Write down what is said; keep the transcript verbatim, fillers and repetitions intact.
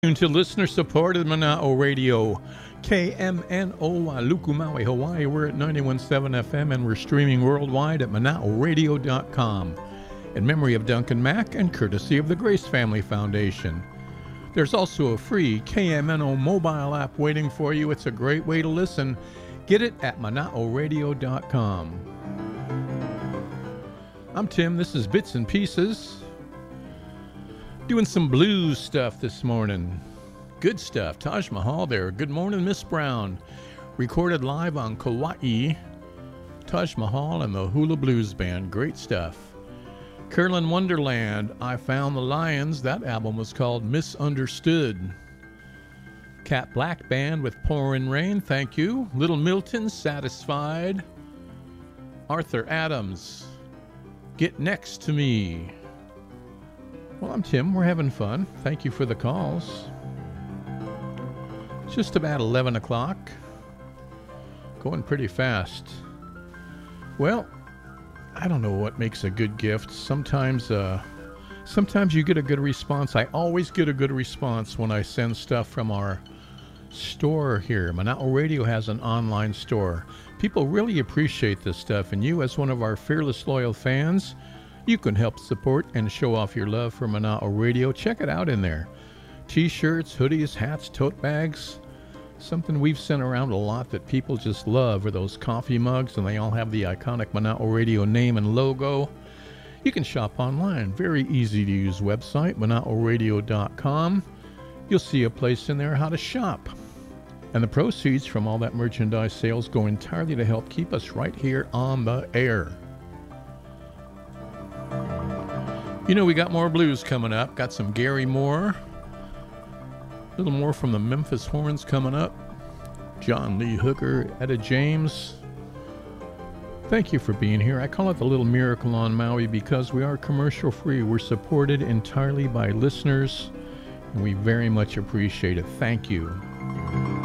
To listener-supported Mana'o Radio, K M N O Wailuku, Maui, Hawaii. We're at ninety-one point seven F M, and we're streaming worldwide at mana'o radio dot com. In memory of Duncan Mack and courtesy of the Grace Family Foundation. There's also a free K M N O mobile app waiting for you. It's a great way to listen. Get it at mana'o radio dot com. I'm Tim. This is Bits and Pieces. Doing some blues stuff this morning. Good stuff. Taj Mahal there. Good morning, Miss Brown. Recorded live on Kauai. Taj Mahal and the Hula Blues Band. Great stuff. Carolyn Wonderland, I Found the Lions. That album was called Misunderstood. Cat Black Band with Pouring Rain. Thank you. Little Milton, Satisfied. Arthur Adams, Get Next to Me. Well, I'm Tim. We're having fun. Thank you for the calls. It's just about eleven o'clock. Going pretty fast. Well, I don't know what makes a good gift. Sometimes, uh, sometimes you get a good response. I always get a good response when I send stuff from our store here. Mana'o Radio has an online store. People really appreciate this stuff, and you, as one of our fearless loyal fans, you can help support and show off your love for Mana'o Radio. Check it out in there. T-shirts, hoodies, hats, tote bags. Something we've sent around a lot that people just love are those coffee mugs, and they all have the iconic Mana'o Radio name and logo. You can shop online. Very easy to use website, mana'o radio dot com. You'll see a place in there how to shop. And the proceeds from all that merchandise sales go entirely to help keep us right here on the air. You know, we got more blues coming up. Got some Gary Moore. A little more from the Memphis Horns coming up. John Lee Hooker, Etta James. Thank you for being here. I call it the Little Miracle on Maui because we are commercial free. We're supported entirely by listeners, and we very much appreciate it. Thank you.